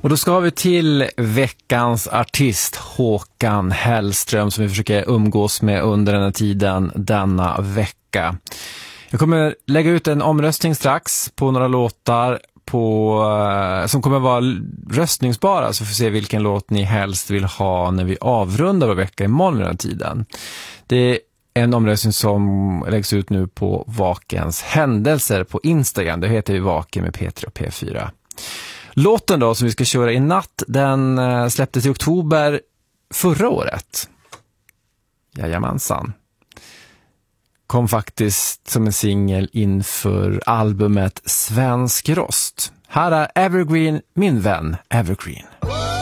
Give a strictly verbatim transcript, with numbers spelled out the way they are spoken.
Och då ska vi till veckans artist Håkan Hellström som vi försöker umgås med under den här tiden denna vecka. Jag kommer lägga ut en omröstning strax på några låtar på, som kommer vara röstningsbara, så får vi se vilken låt ni helst vill ha när vi avrundar vår vecka imorgon den här tiden. Det är en omröstning som läggs ut nu på Vakens händelser på Instagram. Det heter vi Vaken med P tre och P fyra. Låten då som vi ska köra i natt, den släpptes i oktober förra året. Jajamensan. Kom faktiskt som en singel inför albumet Svensk Rost. Här är Evergreen, min vän Evergreen.